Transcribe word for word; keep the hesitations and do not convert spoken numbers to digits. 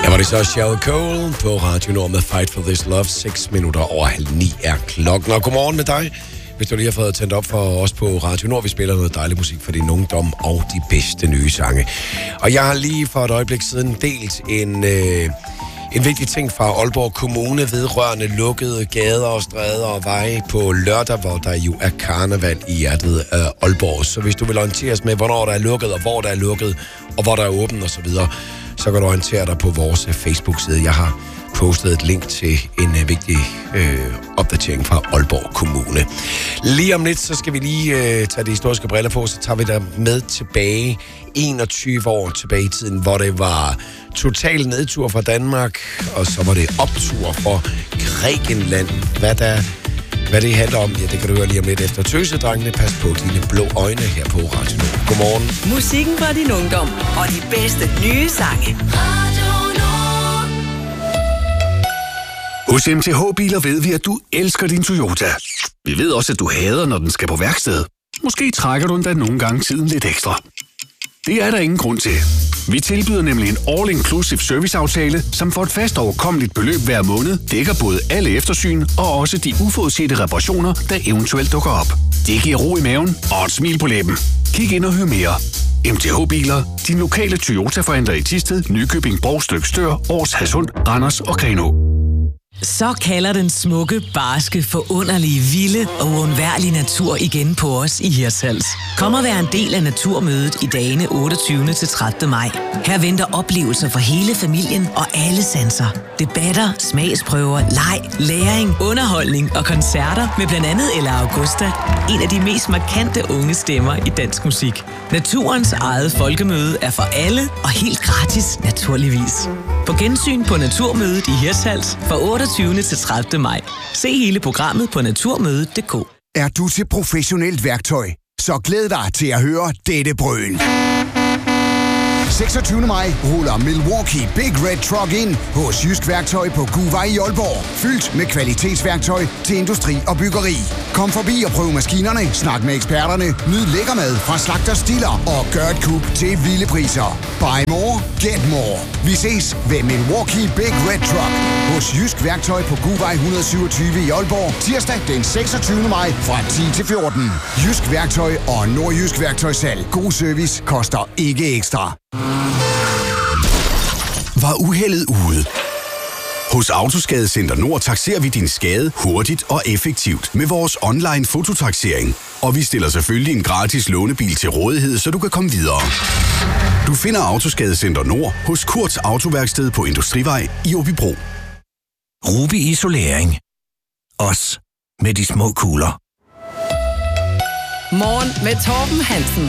Var det så Sheryl Cole på Radio Nord med Fight for This Love. seks minutter over halv ni er klokken. Og godmorgen med dig. Hvis du lige har fået tændt op for os på Radio Nord, vi spiller noget dejlig musik for din ungdom og de bedste nye sange. Og jeg har lige for et øjeblik siden delt en, øh, en vigtig ting fra Aalborg Kommune vedrørende lukkede gader og stræder og veje på lørdag, hvor der jo er karneval i hjertet af Aalborg. Så hvis du vil orienteres med, hvornår der er lukket og hvor der er lukket og hvor der er åbent osv., så kan du orientere dig på vores Facebook-side. Jeg har postet et link til en uh, vigtig øh, opdatering fra Aalborg Kommune. Lige om lidt, så skal vi lige øh, tage de historiske briller på, så tager vi dig med tilbage enogtyve år tilbage i tiden, hvor det var total nedtur for Danmark, og så var det optur for Grækenland. Hvad der Hvad det handler om, ja, det kan du høre lige om lidt efter Tøsedrengene. Pas på dine blå øjne her på Radio Nord. Godmorgen. Musikken fra din ungdom og de bedste nye sange. Hos M T H-biler ved vi, at du elsker din Toyota. Vi ved også, at du hader, når den skal på værksted. Måske trækker du endda nogle gange tiden lidt ekstra. Det er der ingen grund til. Vi tilbyder nemlig en all-inclusive serviceaftale, som for et fast overkommeligt beløb hver måned dækker både alle eftersyn og også de uforudsete reparationer, der eventuelt dukker op. Det giver ro i maven og et smil på læben. Kig ind og hør mere. M T H-biler, din lokale Toyota-forhandler i Thisted, Nykøbing, Brovst, Stør, Aars, Hadsund, Randers og Grenaa. Så kalder den smukke, barske, forunderlige, vilde og uundværlige natur igen på os i Hirtshals. Kom og vær en del af naturmødet i dagene otteogtyvende til tredivte maj. Her venter oplevelser for hele familien og alle sanser. Debatter, smagsprøver, leg, læring, underholdning og koncerter med blandt andet Ella Augusta, en af de mest markante unge stemmer i dansk musik. Naturens eget folkemøde er for alle og helt gratis, naturligvis. På gensyn på Naturmødet i Hirtshals fra otteogtyvende til tredivte maj. Se hele programmet på naturmødet punktum d k. Er du til professionelt værktøj? Så glæd dig til at høre dette brøl. seksogtyvende maj ruller Milwaukee Big Red Truck ind hos Jysk Værktøj på Guvej i Aalborg. Fyldt med kvalitetsværktøj til industri og byggeri. Kom forbi og prøv maskinerne, snak med eksperterne, nyd lækker mad fra Slagter Stiller og gør et kub til vilde priser. Buy more, get more. Vi ses ved Milwaukee Big Red Truck hos Jysk Værktøj på Guvej et hundrede og syvogtyve i Aalborg. Tirsdag den seksogtyvende maj fra ti til fjorten. Jysk Værktøj og Nordjysk Værktøjssalg. God service koster ikke ekstra. Var uheldet ude? Hos Autoskadecenter Nord takserer vi din skade hurtigt og effektivt med vores online fototaksering. Og vi stiller selvfølgelig en gratis lånebil til rådighed, så du kan komme videre. Du finder Autoskadecenter Nord hos Kurts Autoværksted på Industrivej i Åbybro. Ruby Isolering. Os med de små kugler. Morgen med Torben Hansen.